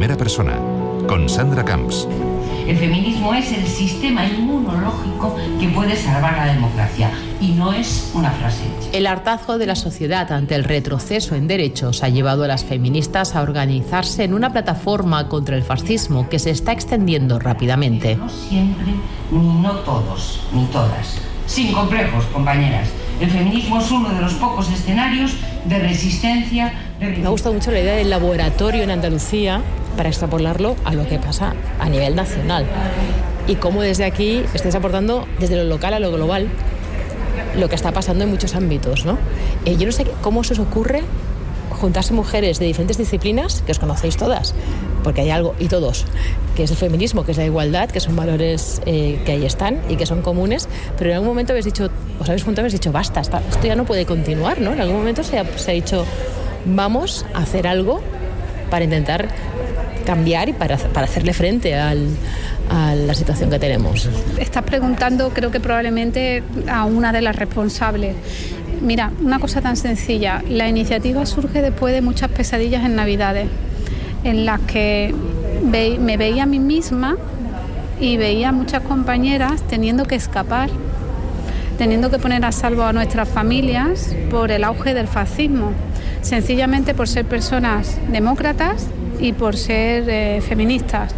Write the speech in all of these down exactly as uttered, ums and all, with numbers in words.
primera persona, con Sandra Camps. El feminismo es el sistema inmunológico que puede salvar la democracia y no es una frase hecha. El hartazgo de la sociedad ante el retroceso en derechos ha llevado a las feministas a organizarse en una plataforma contra el fascismo que se está extendiendo rápidamente. No siempre, ni no todos, ni todas. Sin complejos, compañeras. El feminismo es uno de los pocos escenarios de resistencia. De... Me ha gustado mucho la idea del laboratorio en Andalucía para extrapolarlo a lo que pasa a nivel nacional. Y cómo desde aquí estáis aportando desde lo local a lo global lo que está pasando en muchos ámbitos, ¿no? Eh, yo no sé cómo se os ocurre juntarse mujeres de diferentes disciplinas, que os conocéis todas, porque hay algo, y todos, que es el feminismo, que es la igualdad, que son valores eh, que ahí están y que son comunes, pero en algún momento habéis dicho, os habéis juntado y habéis dicho, basta, esto ya no puede continuar, ¿no? En algún momento se ha, se ha dicho, vamos a hacer algo para intentar cambiar y para, para hacerle frente al, a la situación que tenemos. Estás preguntando, creo que probablemente a una de las responsables. Mira, una cosa tan sencilla, la iniciativa surge después de muchas pesadillas en Navidades, en las que ve, me veía a mí misma y veía a muchas compañeras teniendo que escapar, teniendo que poner a salvo a nuestras familias por el auge del fascismo, sencillamente por ser personas demócratas y por ser eh, feministas.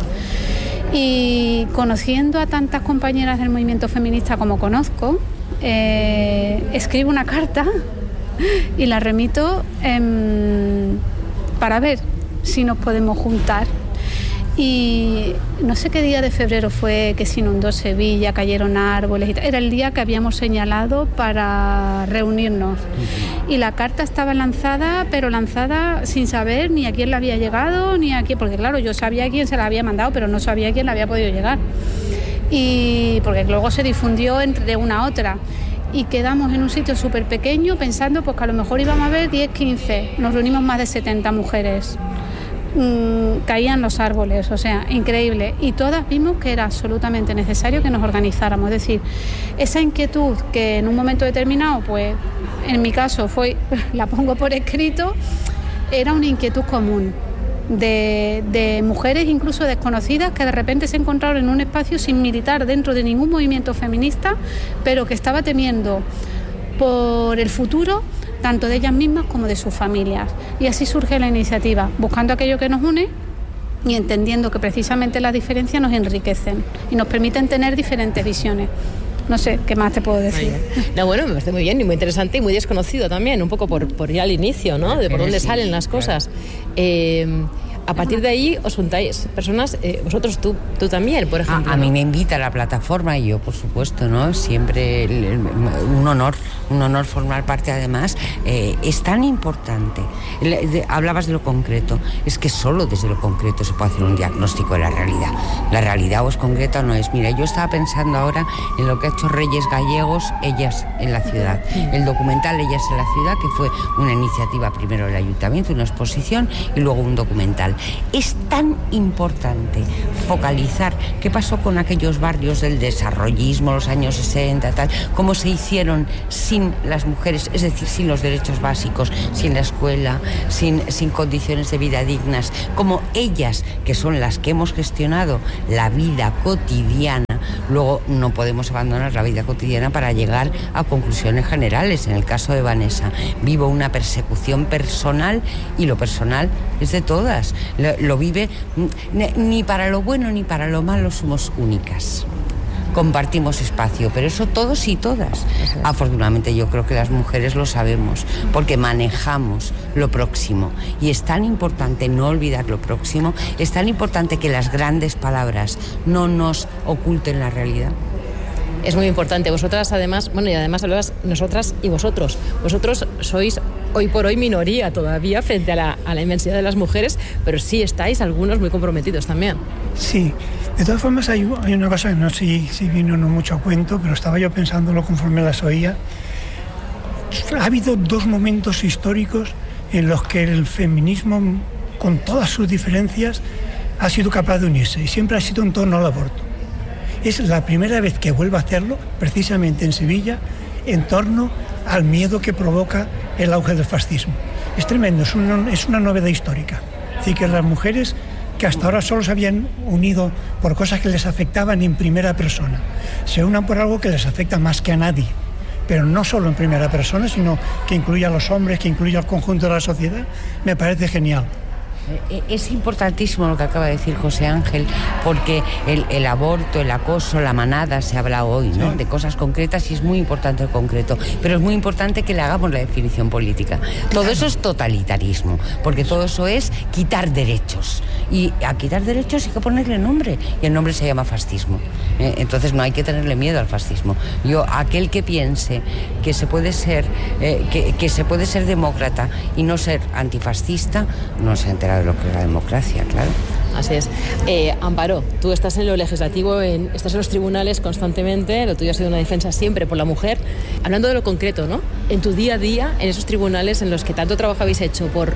Y conociendo a tantas compañeras del movimiento feminista como conozco, eh, escribo una carta y la remito eh, para ver si nos podemos juntar. Y no sé qué día de febrero fue que se inundó Sevilla, cayeron árboles y tal. Era el día que habíamos señalado para reunirnos. Y la carta estaba lanzada, pero lanzada sin saber ni a quién le había llegado, ni a quién, porque claro, yo sabía a quién se la había mandado, pero no sabía a quién le había podido llegar. Y porque luego se difundió entre una a otra. Y quedamos en un sitio súper pequeño pensando pues, que a lo mejor íbamos a ver diez, quince. Nos reunimos más de setenta mujeres. Caían los árboles, o sea, increíble. Y todas vimos que era absolutamente necesario que nos organizáramos. Es decir, esa inquietud que en un momento determinado, pues en mi caso fue, la pongo por escrito, era una inquietud común de, de mujeres incluso desconocidas que de repente se encontraron en un espacio sin militar dentro de ningún movimiento feminista, pero que estaba temiendo por el futuro tanto de ellas mismas como de sus familias. Y así surge la iniciativa, buscando aquello que nos une y entendiendo que precisamente las diferencias nos enriquecen y nos permiten tener diferentes visiones. No sé, ¿qué más te puedo decir? No, bueno, me parece muy bien y muy interesante y muy desconocido también, un poco por, por ya al inicio, ¿no? De por dónde sí, salen sí, las claro. cosas. Eh, a partir de ahí os juntáis personas, eh, vosotros, tú, tú también, por ejemplo. A, a mí me invita la plataforma y yo, por supuesto, ¿no? Siempre el, el, un honor, un honor formar parte. Además, eh, es tan importante. El, de, hablabas de lo concreto. Es que solo desde lo concreto se puede hacer un diagnóstico de la realidad. La realidad o es concreta o no es. Mira, yo estaba pensando ahora en lo que ha hecho Reyes Gallegos, Ellas en la Ciudad. El documental Ellas en la Ciudad, que fue una iniciativa primero del Ayuntamiento, una exposición y luego un documental. Es tan importante focalizar qué pasó con aquellos barrios del desarrollismo, los años sesenta, tal, cómo se hicieron sin las mujeres, es decir, sin los derechos básicos, sin la escuela, sin, sin condiciones de vida dignas, como ellas, que son las que hemos gestionado la vida cotidiana. Luego no podemos abandonar la vida cotidiana para llegar a conclusiones generales. En el caso de Vanessa, vivo una persecución personal y lo personal es de todas. Lo, lo vive, ni para lo bueno ni para lo malo somos únicas. Compartimos espacio, pero eso todos y todas. Afortunadamente yo creo que las mujeres lo sabemos, porque manejamos lo próximo. Y es tan importante no olvidar lo próximo, es tan importante que las grandes palabras no nos oculten la realidad. Es muy importante. Vosotras además, bueno, y además hablabas nosotras y vosotros. Vosotros sois hoy por hoy minoría todavía frente a la, a la inmensidad de las mujeres, pero sí estáis algunos muy comprometidos también. Sí. De todas formas hay, hay una cosa que no sé si, si vino no mucho a cuento, pero estaba yo pensándolo conforme las oía. Ha habido dos momentos históricos en los que el feminismo, con todas sus diferencias, ha sido capaz de unirse y siempre ha sido en torno al aborto. Es la primera vez que vuelve a hacerlo, precisamente en Sevilla, en torno al miedo que provoca el auge del fascismo. Es tremendo, es una, es una novedad histórica. Es decir, que las mujeres que hasta ahora solo se habían unido por cosas que les afectaban en primera persona, se unan por algo que les afecta más que a nadie, pero no solo en primera persona, sino que incluya a los hombres, que incluya al conjunto de la sociedad, me parece genial. Es importantísimo lo que acaba de decir José Ángel, porque el, el aborto, el acoso, la manada, se habla hoy, ¿no? Sí. De cosas concretas, y es muy importante el concreto, pero es muy importante que le hagamos la definición política. Todo eso es totalitarismo, porque todo eso es quitar derechos, y a quitar derechos hay que ponerle nombre, y el nombre se llama fascismo. Eh, entonces no hay que tenerle miedo al fascismo. Yo, aquel que piense que se puede ser, eh, que, que se puede ser demócrata y no ser antifascista, no se entera de lo que es la democracia, claro. Así es. Eh, Amparo, tú estás en lo legislativo, en, estás en los tribunales constantemente, lo tuyo ha sido una defensa siempre por la mujer. Hablando de lo concreto, ¿no? En tu día a día, en esos tribunales en los que tanto trabajo habéis hecho por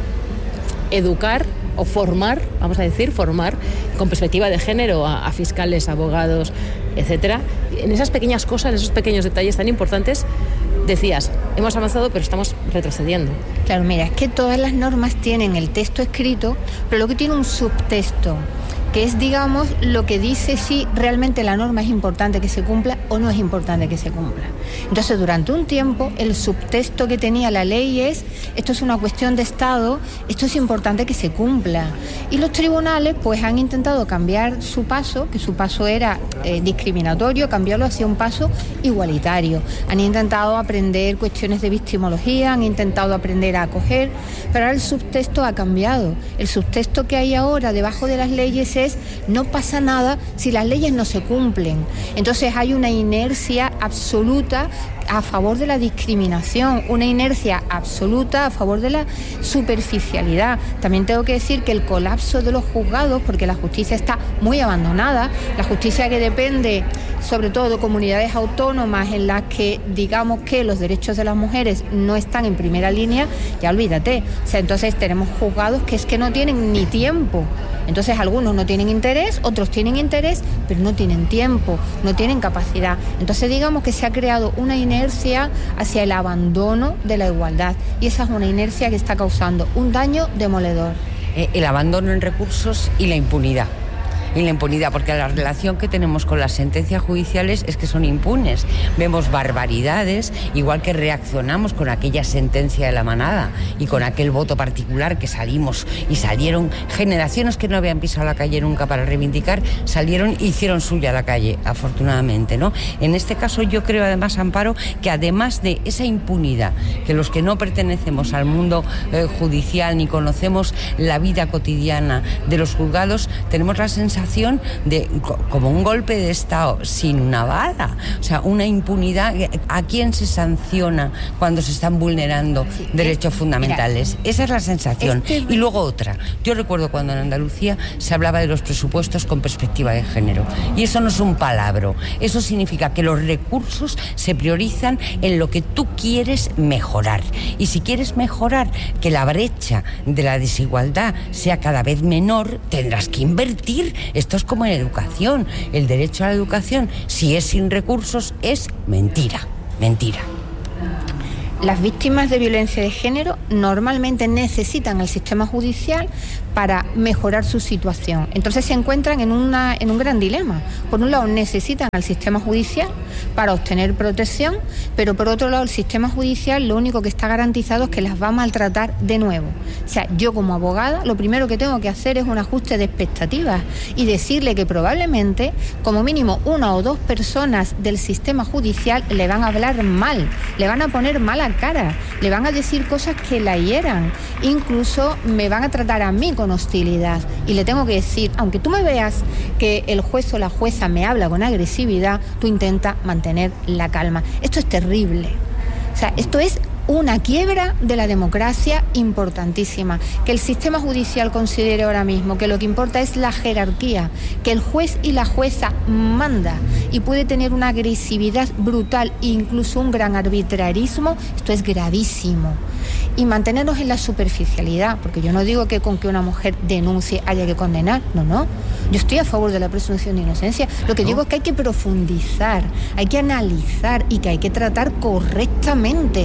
educar o formar, vamos a decir, formar con perspectiva de género a, a fiscales, abogados, etcétera. En esas pequeñas cosas, en esos pequeños detalles tan importantes, decías, hemos avanzado pero estamos retrocediendo. Claro, mira, es que todas las normas tienen el texto escrito, pero luego tiene un subtexto, que es, digamos, lo que dice si realmente la norma es importante que se cumpla o no es importante que se cumpla. Entonces, durante un tiempo, el subtexto que tenía la ley es, esto es una cuestión de Estado, esto es importante que se cumpla. Y los tribunales, pues, han intentado cambiar su paso, que su paso era eh, discriminatorio, cambiarlo hacia un paso igualitario. Han intentado aprender cuestiones de victimología, han intentado aprender a acoger, pero ahora el subtexto ha cambiado. El subtexto que hay ahora debajo de las leyes es, no pasa nada si las leyes no se cumplen. Entonces hay una inercia absoluta a favor de la discriminación, una inercia absoluta a favor de la superficialidad. También tengo que decir que el colapso de los juzgados, porque la justicia está muy abandonada, la justicia que depende sobre todo de comunidades autónomas en las que digamos que los derechos de las mujeres no están en primera línea, ya olvídate. O sea, entonces tenemos juzgados que es que no tienen ni tiempo. Entonces algunos no tienen interés, otros tienen interés, pero no tienen tiempo, no tienen capacidad. Entonces digamos que se ha creado una inercia hacia el abandono de la igualdad, y esa es una inercia que está causando un daño demoledor. Eh, el abandono en recursos y la impunidad. Y la impunidad, porque la relación que tenemos con las sentencias judiciales es que son impunes. Vemos barbaridades, igual que reaccionamos con aquella sentencia de la manada y con aquel voto particular que salimos y salieron generaciones que no habían pisado la calle nunca para reivindicar, salieron e hicieron suya la calle, afortunadamente, ¿no? En este caso yo creo además, Amparo, que además de esa impunidad, que los que no pertenecemos al mundo eh, judicial ni conocemos la vida cotidiana de los juzgados, tenemos la sensación de como un golpe de Estado sin una bala, o sea, una impunidad. ¿A quién se sanciona cuando se están vulnerando sí, derechos es, fundamentales? Mira, esa es la sensación. Este... Y luego otra, yo recuerdo cuando en Andalucía se hablaba de los presupuestos con perspectiva de género, y eso no es un palabro, eso significa que los recursos se priorizan en lo que tú quieres mejorar, y si quieres mejorar que la brecha de la desigualdad sea cada vez menor, tendrás que invertir. Esto es como en educación. El derecho a la educación, si es sin recursos, es mentira, mentira. Las víctimas de violencia de género normalmente necesitan el sistema judicial para mejorar su situación. Entonces se encuentran en, una, en un gran dilema. Por un lado necesitan al sistema judicial para obtener protección, pero por otro lado el sistema judicial lo único que está garantizado es que las va a maltratar de nuevo. O sea, yo como abogada lo primero que tengo que hacer es un ajuste de expectativas y decirle que probablemente como mínimo una o dos personas del sistema judicial le van a hablar mal, le van a poner mala cara, le van a decir cosas que la hieran, incluso me van a tratar a mí con hostilidad, y le tengo que decir, aunque tú me veas que el juez o la jueza me habla con agresividad, tú intenta mantener la calma. Esto es terrible. O sea, esto es una quiebra de la democracia importantísima. Que el sistema judicial considere ahora mismo que lo que importa es la jerarquía, que el juez y la jueza manda y puede tener una agresividad brutal e incluso un gran arbitrarismo, esto es gravísimo. Y mantenernos en la superficialidad, porque yo no digo que con que una mujer denuncie haya que condenar, no, no. Yo estoy a favor de la presunción de inocencia. Lo que digo es que hay que profundizar, hay que analizar y que hay que tratar correctamente a la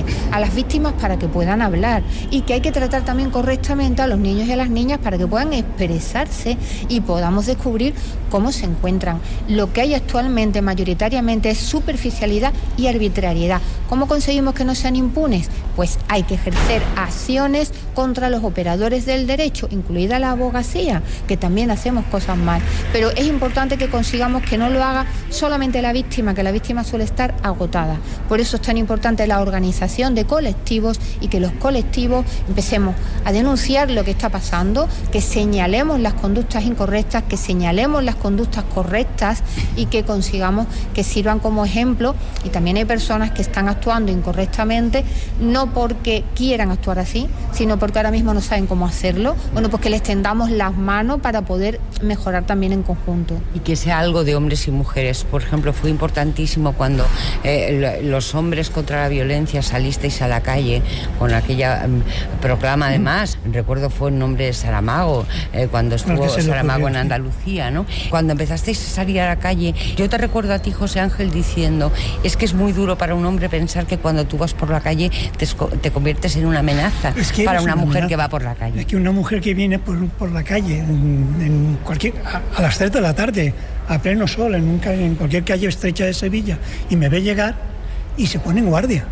las víctimas para que puedan hablar y que hay que tratar también correctamente a los niños y a las niñas para que puedan expresarse y podamos descubrir cómo se encuentran. Lo que hay actualmente mayoritariamente es superficialidad y arbitrariedad. ¿Cómo conseguimos que no sean impunes? Pues hay que ejercer acciones contra los operadores del derecho, incluida la abogacía, que también hacemos cosas mal. Pero es importante que consigamos que no lo haga solamente la víctima, que la víctima suele estar agotada. Por eso es tan importante la organización de colectivos y que los colectivos empecemos a denunciar lo que está pasando, que señalemos las conductas incorrectas, que señalemos las conductas correctas y que consigamos que sirvan como ejemplo. Y también hay personas que están actuando incorrectamente, no porque quieran actuar así, sino porque ahora mismo no saben cómo hacerlo. Bueno, pues que les tendamos las manos para poder mejorar también en conjunto. Y que sea algo de hombres y mujeres. Por ejemplo, fue importantísimo cuando eh, los hombres contra la violencia salisteis a la calle con aquella um, proclama, además, recuerdo fue en nombre de Saramago, eh, cuando estuvo Saramago en Andalucía, ¿no? Cuando empezasteis a salir a la calle, yo te recuerdo a ti, José Ángel, diciendo, es que es muy duro para un hombre pensar que cuando tú vas por la calle te, te conviertes en una amenaza es que para una, una mujer amenaza. Que va por la calle. Es que una mujer que viene por, por la calle en, en cualquier, a, a las tres de la tarde, a pleno sol, en, un, en cualquier calle estrecha de Sevilla, y me ve llegar y se pone en guardia.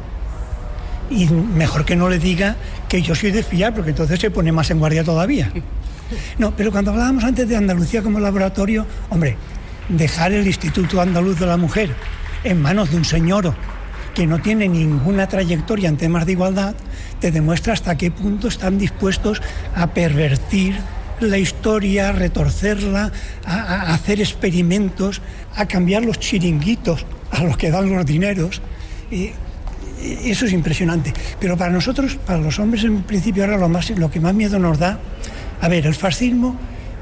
Y mejor que no le diga que yo soy de fiar, porque entonces se pone más en guardia todavía. No, pero cuando hablábamos antes de Andalucía como laboratorio, hombre, dejar el Instituto Andaluz de la Mujer en manos de un señor que no tiene ninguna trayectoria en temas de igualdad, te demuestra hasta qué punto están dispuestos a pervertir la historia, a retorcerla, a, a hacer experimentos, a cambiar los chiringuitos a los que dan los dineros. Y eso es impresionante. Pero para nosotros, para los hombres, en principio ahora lo, más, lo que más miedo nos da, a ver, el fascismo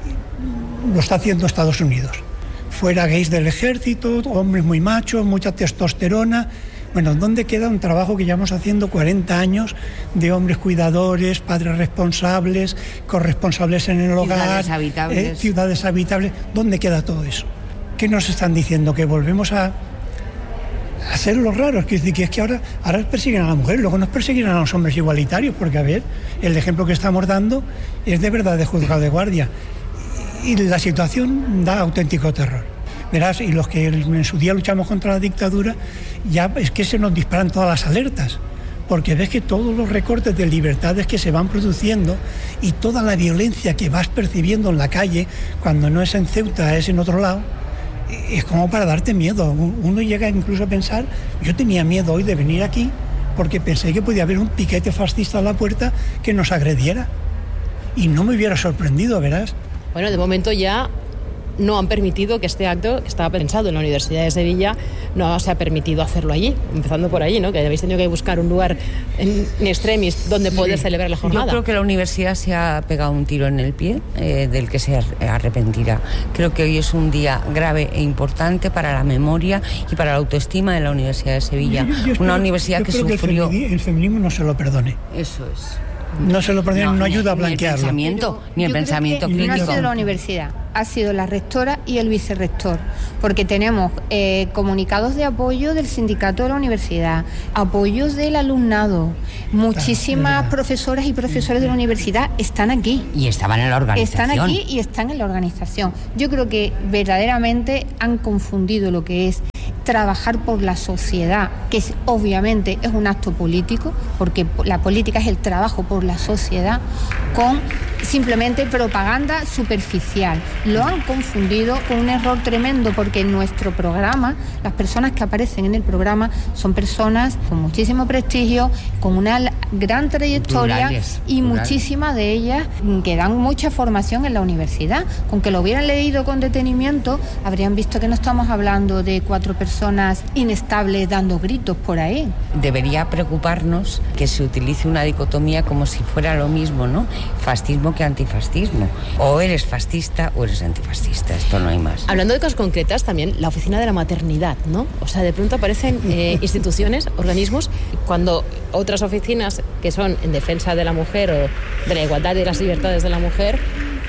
lo está haciendo Estados Unidos. Fuera gays del ejército, hombres muy machos, mucha testosterona. Bueno, ¿dónde queda un trabajo que llevamos haciendo cuarenta años de hombres cuidadores, padres responsables, corresponsables en el hogar, ciudades habitables? Eh, ciudades habitables? ¿Dónde queda todo eso? ¿Qué nos están diciendo? ¿Que volvemos a hacer los raros? Que es decir, que es que ahora, ahora persiguen a la mujer, luego nos persiguen a los hombres igualitarios, porque a ver, el ejemplo que estamos dando es de verdad de juzgado de guardia. Y la situación da auténtico terror. Verás, y los que en su día luchamos contra la dictadura, ya es que se nos disparan todas las alertas, porque ves que todos los recortes de libertades que se van produciendo y toda la violencia que vas percibiendo en la calle, cuando no es en Ceuta, es en otro lado, es como para darte miedo. Uno llega incluso a pensar, yo tenía miedo hoy de venir aquí porque pensé que podía haber un piquete fascista a la puerta que nos agrediera. Y no me hubiera sorprendido, verás. Bueno, de momento ya no han permitido que este acto, que estaba pensado en la Universidad de Sevilla, no se ha permitido hacerlo allí, empezando por allí, ¿no? Que habéis tenido que buscar un lugar en, en extremis donde sí. poder celebrar la jornada. Yo creo que la universidad se ha pegado un tiro en el pie, eh, del que se arrepentirá. Creo que hoy es un día grave e importante para la memoria y para la autoestima de la Universidad de Sevilla. Yo, yo, yo espero, una universidad que sufrió... Que el, el feminismo no se lo perdone. Eso es. No se lo perdone, no, no ayuda a blanquearlo. Ni el pensamiento, ni el pensamiento crítico. No ha sido la universidad, ha sido la rectora y el vicerrector, porque tenemos eh, comunicados de apoyo del sindicato de la universidad, apoyos del alumnado, muchísimas profesoras y profesores de la universidad están aquí. Y estaban en la organización. Están aquí y están en la organización. Yo creo que verdaderamente han confundido lo que es trabajar por la sociedad, que es, obviamente es un acto político, porque la política es el trabajo por la sociedad, con simplemente propaganda superficial. Lo han confundido con un error tremendo, porque en nuestro programa, las personas que aparecen en el programa son personas con muchísimo prestigio, con una gran trayectoria plurales, y plurales. Muchísimas de ellas que dan mucha formación en la universidad. Con que lo hubieran leído con detenimiento, habrían visto que no estamos hablando de cuatro personas inestables dando gritos por ahí. Debería preocuparnos que se utilice una dicotomía como si fuera lo mismo, ¿no? Fascismo que antifascismo. O eres fascista o eres antifascista, esto no hay más. Hablando de cosas concretas, también la oficina de la maternidad, ¿no? O sea, de pronto aparecen eh, instituciones, organismos, cuando otras oficinas que son en defensa de la mujer o de la igualdad y de las libertades de la mujer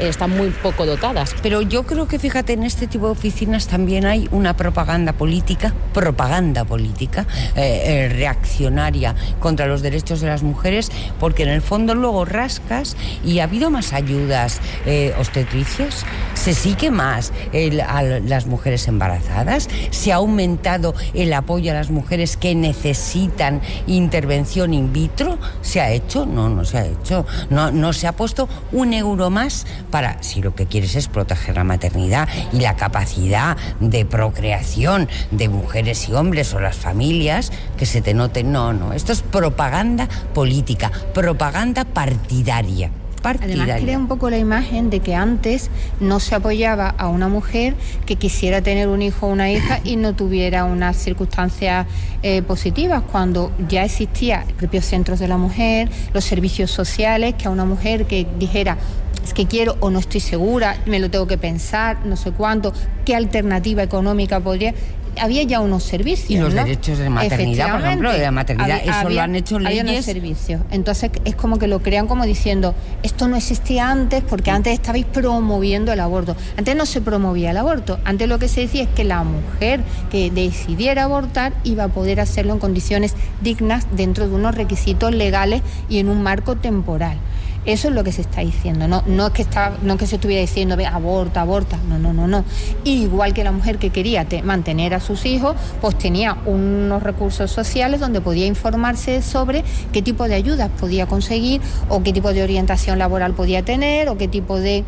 están muy poco dotadas. Pero yo creo que, fíjate, en este tipo de oficinas también hay una propaganda política, propaganda política, eh, eh, reaccionaria contra los derechos de las mujeres, porque en el fondo luego rascas y ha habido más ayudas eh, obstetricias, se sigue más el, a las mujeres embarazadas, se ha aumentado el apoyo a las mujeres que necesitan intervención in vitro. ¿Se ha hecho? No, no se ha hecho. No, no se ha puesto un euro más para, si lo que quieres es proteger la maternidad y la capacidad de procreación de mujeres y hombres o las familias, que se te note. No, no, esto es propaganda política, propaganda partidaria. Además crea un poco la imagen de que antes no se apoyaba a una mujer que quisiera tener un hijo o una hija y no tuviera unas circunstancias eh, positivas, cuando ya existía los propios centros de la mujer, los servicios sociales, que a una mujer que dijera es que quiero o no estoy segura, me lo tengo que pensar, no sé cuánto, qué alternativa económica podría... Había ya unos servicios, y los ¿no? derechos de maternidad, por ejemplo, de la maternidad, había, eso había, lo han hecho leyes. Había unos servicios. Entonces es como que lo crean como diciendo, esto no existía antes porque antes estabais promoviendo el aborto. Antes no se promovía el aborto. Antes lo que se decía es que la mujer que decidiera abortar iba a poder hacerlo en condiciones dignas, dentro de unos requisitos legales y en un marco temporal. Eso es lo que se está diciendo, no, no es que está, no es que se estuviera diciendo ve, aborta, aborta, no, no, no, no. Igual que la mujer que quería te, mantener a sus hijos, pues tenía unos recursos sociales donde podía informarse sobre qué tipo de ayudas podía conseguir, o qué tipo de orientación laboral podía tener, o qué tipo de,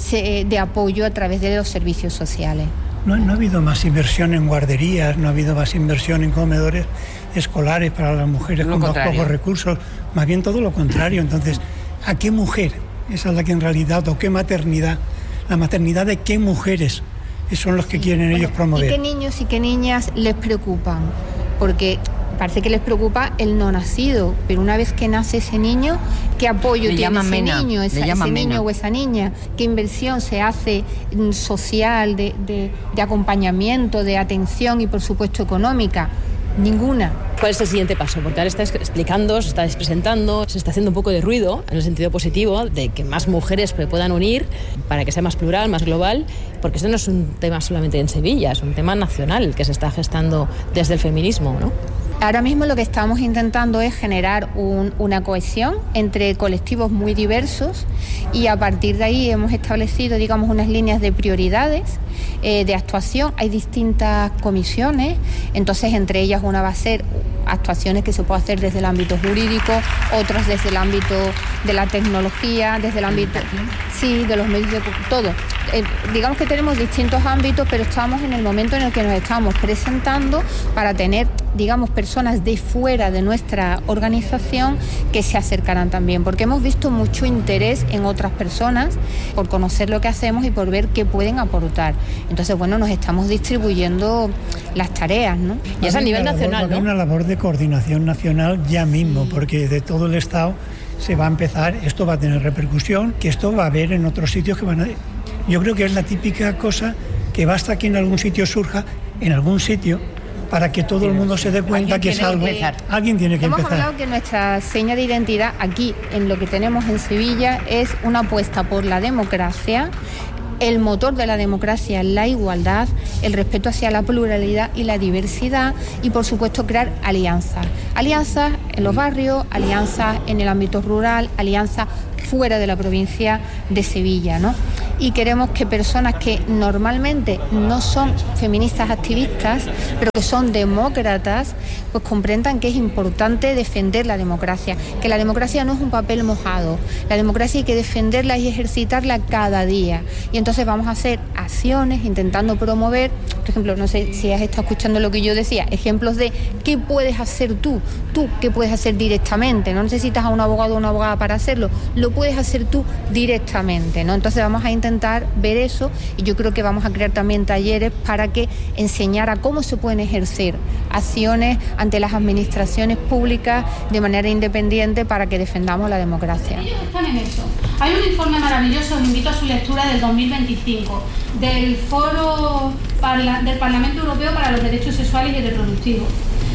de apoyo a través de los servicios sociales. No, no ha habido más inversión en guarderías, no ha habido más inversión en comedores escolares para las mujeres con más pocos recursos, más bien todo lo contrario. Entonces, ¿a qué mujer? Esa es la que en realidad, o qué maternidad, la maternidad de qué mujeres son los que quieren bueno, ellos promover. ¿Y qué niños y qué niñas les preocupan? Porque parece que les preocupa el no nacido, pero una vez que nace ese niño, ¿qué apoyo le tiene ese mena, niño, esa, ese niño mena. o esa niña? ¿Qué inversión se hace social, de, de, de acompañamiento, de atención y por supuesto económica? Ninguna. ¿Cuál es el siguiente paso? Porque ahora estás explicando, se está presentando, se está haciendo un poco de ruido en el sentido positivo de que más mujeres se puedan unir para que sea más plural, más global, porque esto no es un tema solamente en Sevilla, es un tema nacional que se está gestando desde el feminismo, ¿no? Ahora mismo lo que estamos intentando es generar un, una cohesión entre colectivos muy diversos, y a partir de ahí hemos establecido, digamos, unas líneas de prioridades eh, de actuación. Hay distintas comisiones, entonces entre ellas una va a ser actuaciones que se puede hacer desde el ámbito jurídico, otras desde el ámbito de la tecnología, desde el ámbito, sí, de los medios de todo. Eh, digamos que tenemos distintos ámbitos, pero estamos en el momento en el que nos estamos presentando para tener, digamos, personas de fuera de nuestra organización que se acercarán también, porque hemos visto mucho interés en otras personas por conocer lo que hacemos y por ver qué pueden aportar. Entonces, bueno, nos estamos distribuyendo las tareas, ¿no? Y es a nivel nacional, ¿no? Una labor de coordinación nacional ya mismo, porque de todo el Estado se va a empezar, esto va a tener repercusión, que esto va a haber en otros sitios que van a... Yo creo que es la típica cosa que basta que en algún sitio surja, en algún sitio, para que todo el mundo se dé cuenta que es algo. Que alguien tiene que Hemos empezar. Hemos hablado que nuestra seña de identidad aquí, en lo que tenemos en Sevilla, es una apuesta por la democracia. El motor de la democracia es la igualdad, el respeto hacia la pluralidad y la diversidad, y por supuesto crear alianzas. Alianzas en los barrios, alianzas en el ámbito rural, alianzas fuera de la provincia de Sevilla, ¿no? Y queremos que personas que normalmente no son feministas activistas, pero que son demócratas, pues comprendan que es importante defender la democracia, que la democracia no es un papel mojado, la democracia hay que defenderla y ejercitarla cada día. Y entonces vamos a hacer acciones intentando promover, por ejemplo, no sé si has estado escuchando lo que yo decía, ejemplos de qué puedes hacer tú, tú qué puedes hacer directamente, no necesitas a un abogado o una abogada para hacerlo, lo puedes hacer tú directamente, ¿no? Entonces vamos a intentar ver eso, y yo creo que vamos a crear también talleres para que enseñar a cómo se pueden ejercer acciones ante las administraciones públicas de manera independiente para que defendamos la democracia. Ellos están en eso. Hay un informe maravilloso, os invito a su lectura, del dos mil veinticinco, del Foro Parla- del Parlamento Europeo para los Derechos Sexuales y Reproductivos.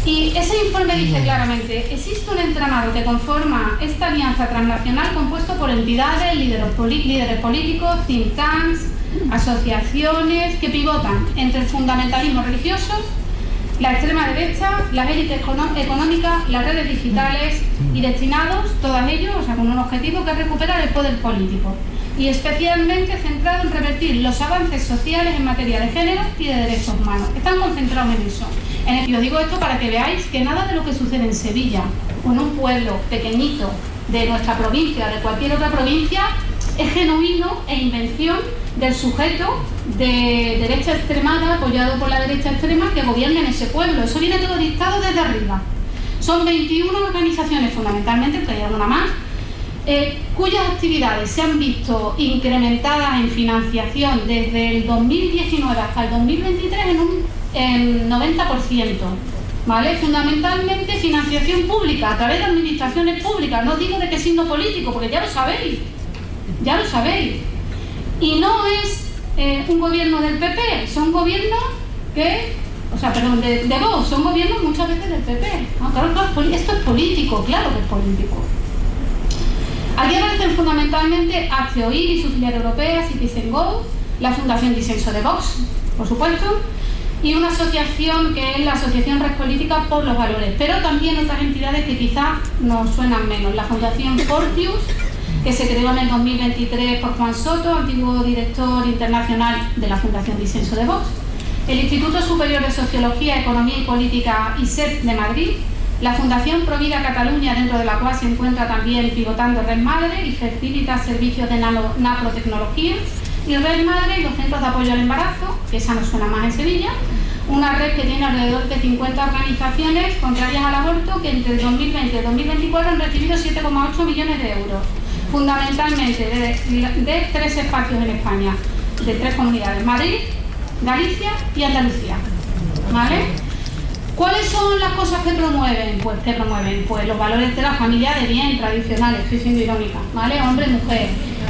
Y ese informe dice claramente, existe un entramado que conforma esta alianza transnacional compuesto por entidades, líderes, líderes políticos, think tanks, asociaciones que pivotan entre el fundamentalismo religioso, la extrema derecha, las élites económicas, las redes digitales y destinados, todos ellos, o sea, con un objetivo que es recuperar el poder político y especialmente centrado en revertir los avances sociales en materia de género y de derechos humanos. Están concentrados en eso. Y os digo esto para que veáis que nada de lo que sucede en Sevilla o en un pueblo pequeñito de nuestra provincia, de cualquier otra provincia, es genuino e invención del sujeto de derecha extremada, apoyado por la derecha extrema, que gobierna en ese pueblo. Eso viene todo dictado desde arriba. Son veintiuna organizaciones fundamentalmente, porque hay alguna más, eh, cuyas actividades se han visto incrementadas en financiación desde el dos mil diecinueve hasta el dos mil veintitrés en un en noventa por ciento. ¿Vale? Fundamentalmente financiación pública, a través de administraciones públicas. No digo de qué signo político, porque ya lo sabéis. Ya lo sabéis. Y no es eh, un gobierno del P P, son gobiernos que, o sea, perdón, de, de Vox, son gobiernos muchas veces del P P. No, claro, claro, esto es político, claro que es político. Aquí aparecen fundamentalmente Hazte Oír y su filial europea, Citizen Go, la Fundación Disenso de Vox, por supuesto, y una asociación que es la Asociación Red Política por los Valores, pero también otras entidades que quizás nos suenan menos, la Fundación Fortius, que se creó en el dos mil veintitrés por Juan Soto, antiguo director internacional de la Fundación Disenso de Vox, el Instituto Superior de Sociología, Economía y Política, I S E P de Madrid, la Fundación Provida Cataluña, dentro de la cual se encuentra también pivotando Red Madre y facilita servicios de nano, nanotecnología, y Red Madre y los centros de apoyo al embarazo, que esa nos suena más en Sevilla, una red que tiene alrededor de cincuenta organizaciones contrarias al aborto que entre el dos mil veinte y el dos mil veinticuatro han recibido siete coma ocho millones de euros, fundamentalmente de, de tres espacios en España, de tres comunidades, Madrid, Galicia y Andalucía. ¿Vale? ¿Cuáles son las cosas que promueven? Pues que promueven pues los valores de la familia de bien tradicionales, estoy siendo irónica, ¿vale? Hombre, mujer.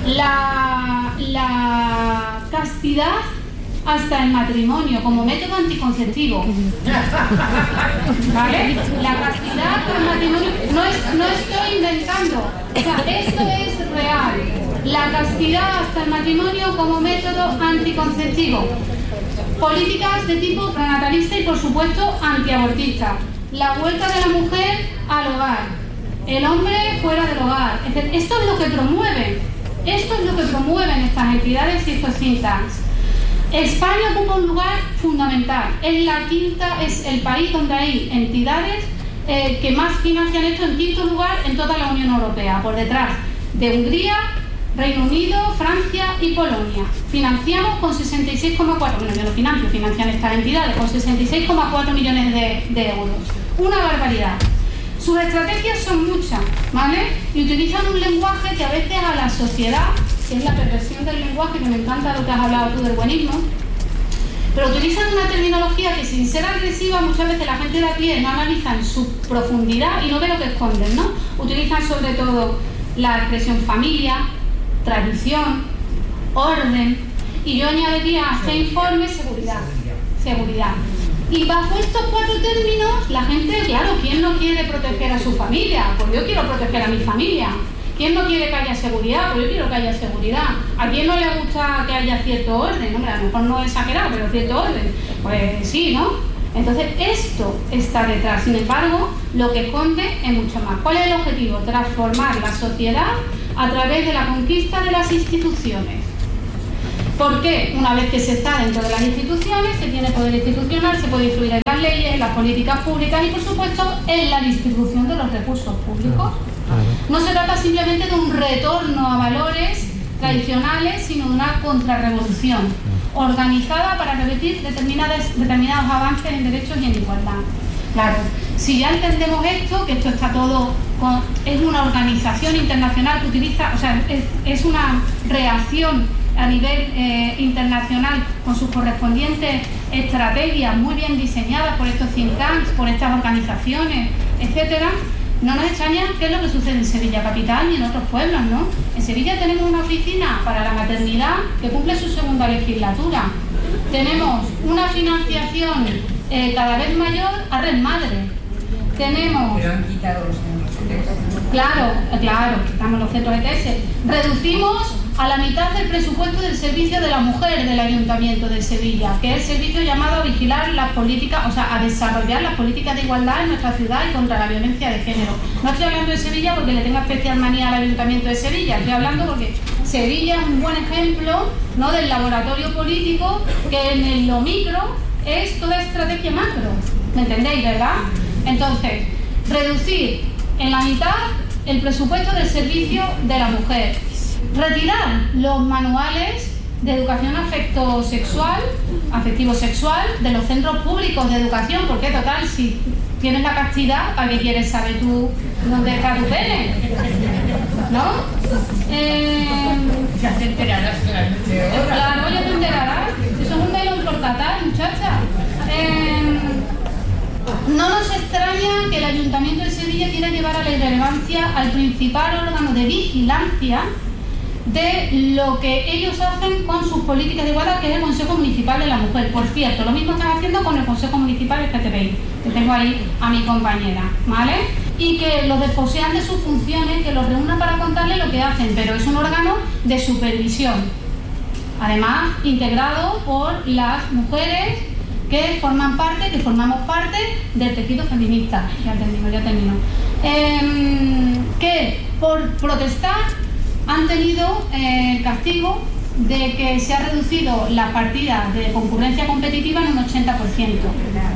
La, la castidad hasta el matrimonio como método anticonceptivo. ¿Vale? La castidad hasta el matrimonio. No, es, no estoy inventando. O sea, esto es real. La castidad hasta el matrimonio como método anticonceptivo. Políticas de tipo pronatalista y, por supuesto, antiabortista. La vuelta de la mujer al hogar. El hombre fuera del hogar. Esto es lo que promueven. Esto es lo que promueven estas entidades y estos think tanks. España ocupa un lugar fundamental. Es la quinta, es el país donde hay entidades eh, que más financian esto, en quinto lugar en toda la Unión Europea, por detrás de Hungría, Reino Unido, Francia y Polonia. Financiamos con sesenta y seis coma cuatro, bueno, yo no financio, financian estas entidades, con sesenta y seis coma cuatro millones de, de euros. Una barbaridad. Sus estrategias son muchas, ¿vale? Y utilizan un lenguaje que a veces a la sociedad, que es la perversión del lenguaje, que me encanta lo que has hablado tú del buenismo, pero utilizan una terminología que, sin ser agresiva, muchas veces la gente de a pie no analiza en su profundidad y no ve lo que esconden, ¿no? Utilizan sobre todo la expresión familia, tradición, orden, y yo añadiría a este informe seguridad, seguridad. Y bajo estos cuatro términos, la gente, claro, ¿quién no quiere proteger a su familia? Pues yo quiero proteger a mi familia. ¿Quién no quiere que haya seguridad? Pues yo quiero que haya seguridad. ¿A quién no le gusta que haya cierto orden? Hombre, a lo mejor no exagerar, pero cierto orden. Pues sí, ¿no? Entonces, esto está detrás. Sin embargo, lo que esconde es mucho más. ¿Cuál es el objetivo? Transformar la sociedad a través de la conquista de las instituciones. ¿Por qué? Una vez que se está dentro de las instituciones, se tiene poder institucional, se puede influir en las leyes, en las políticas públicas y, por supuesto, en la distribución de los recursos públicos. No se trata simplemente de un retorno a valores tradicionales, sino de una contrarrevolución organizada para revertir determinadas, determinados avances en derechos y en igualdad. Claro, si ya entendemos esto, que esto está todo, con, es una organización internacional que utiliza, o sea, es, es una reacción a nivel eh, internacional con sus correspondientes estrategias muy bien diseñadas por estos think tanks, por estas organizaciones, etcétera. No nos extraña qué es lo que sucede en Sevilla capital y en otros pueblos, ¿no? En Sevilla tenemos una oficina para la maternidad que cumple su segunda legislatura. Tenemos una financiación eh, cada vez mayor a Red Madre. tenemos... Pero han quitado los centros E T S. Claro, claro, quitamos los centros E T S. Reducimos a la mitad del presupuesto del servicio de la mujer del Ayuntamiento de Sevilla, que es el servicio llamado a vigilar las políticas, o sea, a desarrollar las políticas de igualdad en nuestra ciudad y contra la violencia de género. No estoy hablando de Sevilla porque le tenga especial manía al Ayuntamiento de Sevilla, estoy hablando porque Sevilla es un buen ejemplo, ¿no?, del laboratorio político que en lo micro es toda estrategia macro. ¿Me entendéis, verdad? Entonces, reducir en la mitad el presupuesto del servicio de la mujer. Retirar los manuales de educación afectivo-sexual, afectivo-sexual de los centros públicos de educación, porque total, si tienes la castidad, ¿para qué quieres saber tú dónde está tu pene? ¿No? Eh, Ya te enterarás claramente ahora. Claro, ya te enterarás. Eso es un melón por catar, muchacha. Eh, no nos extraña que el Ayuntamiento de Sevilla quiera llevar a la irrelevancia al principal órgano de vigilancia de lo que ellos hacen con sus políticas de igualdad, que es el Consejo Municipal de la Mujer. Por cierto, lo mismo están haciendo con el Consejo Municipal L G T B I, que tengo ahí a mi compañera, ¿vale? Y que los desposean de sus funciones, que los reúnan para contarles lo que hacen, pero es un órgano de supervisión, además integrado por las mujeres que forman parte, que formamos parte del tejido feminista. Ya termino, ya termino. Eh, que por protestar han tenido eh, el castigo de que se ha reducido la partida de concurrencia competitiva en un ochenta por ciento.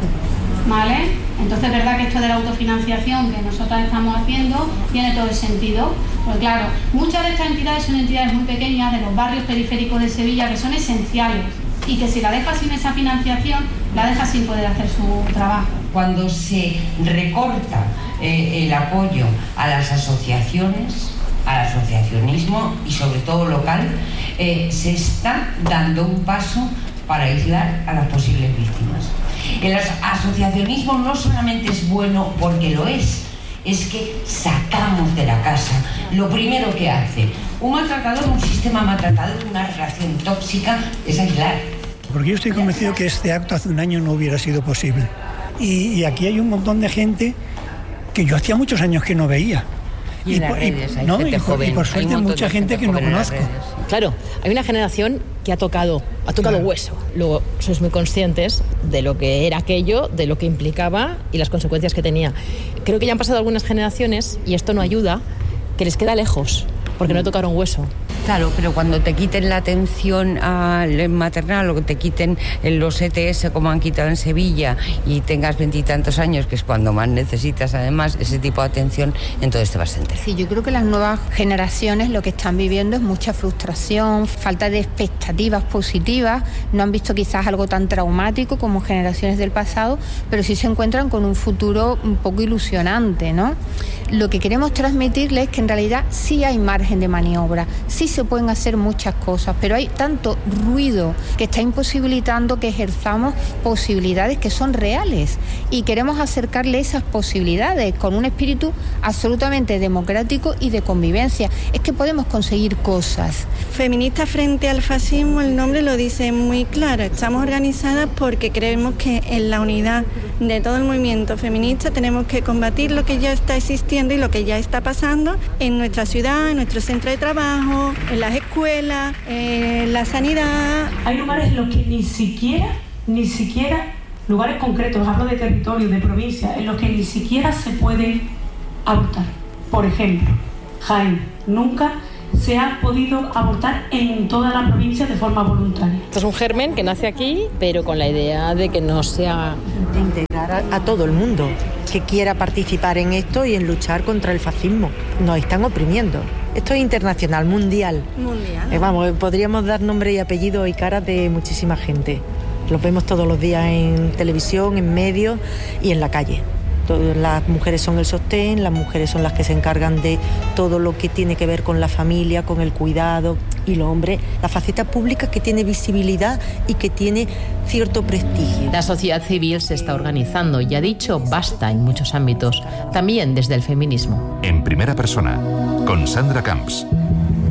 ¿Vale? Entonces, es verdad que esto de la autofinanciación que nosotras estamos haciendo tiene todo el sentido. Porque claro, muchas de estas entidades son entidades muy pequeñas de los barrios periféricos de Sevilla que son esenciales y que si la dejas sin esa financiación, la dejas sin poder hacer su trabajo. Cuando se recorta eh, el apoyo a las asociaciones, al asociacionismo y sobre todo local, eh, se está dando un paso para aislar a las posibles víctimas. El asociacionismo no solamente es bueno porque lo es, es que sacamos de la casa lo primero que hace un maltratador, un sistema maltratador, una relación tóxica, es aislar. Porque yo estoy convencido que este acto hace un año no hubiera sido posible. Y, y aquí hay un montón de gente que yo hacía muchos años que no veía. Y, en las redes hay no, gente y por, joven. y por suerte mucha gente, gente que no conozco. Claro, hay una generación que ha tocado, ha tocado claro. hueso. Luego sois muy conscientes de lo que era aquello, de lo que implicaba y las consecuencias que tenía. Creo que ya han pasado algunas generaciones y esto no ayuda, que les queda lejos, porque no tocaron hueso. Claro, pero cuando te quiten la atención al maternal o que te quiten los E T S como han quitado en Sevilla y tengas veintitantos años, que es cuando más necesitas además ese tipo de atención, entonces te vas a enterar. Sí, yo creo que las nuevas generaciones lo que están viviendo es mucha frustración, falta de expectativas positivas, no han visto quizás algo tan traumático como generaciones del pasado, pero sí se encuentran con un futuro un poco ilusionante, ¿no? Lo que queremos transmitirles es que en realidad sí hay margen de maniobra, sí se pueden hacer muchas cosas, pero hay tanto ruido que está imposibilitando que ejerzamos posibilidades que son reales y queremos acercarle esas posibilidades con un espíritu absolutamente democrático y de convivencia. Es que podemos conseguir cosas. Feminista frente al fascismo, el nombre lo dice muy claro. Estamos organizadas porque creemos que en la unidad de todo el movimiento feminista tenemos que combatir lo que ya está existiendo y lo que ya está pasando en nuestra ciudad, en nuestro centro de trabajo, en las escuelas, en la sanidad. Hay lugares en los que ni siquiera, ni siquiera, lugares concretos, hablo de territorio, de provincia, en los que ni siquiera se puede abortar. Por ejemplo, Jaén, nunca se ha podido abortar en toda la provincia de forma voluntaria. Esto es un germen que nace aquí, pero con la idea de que no sea... De integrar a, a todo el mundo que quiera participar en esto y en luchar contra el fascismo. Nos están oprimiendo. Esto es internacional, mundial. Mundial. Eh, vamos, podríamos dar nombre y apellido y cara de muchísima gente. Los vemos todos los días en televisión, en medios y en la calle. Las mujeres son el sostén, las mujeres son las que se encargan de todo lo que tiene que ver con la familia, con el cuidado, y los hombres, la faceta pública que tiene visibilidad y que tiene cierto prestigio. La sociedad civil se está organizando y ha dicho basta en muchos ámbitos, también desde el feminismo. En primera persona, con Sandra Camps.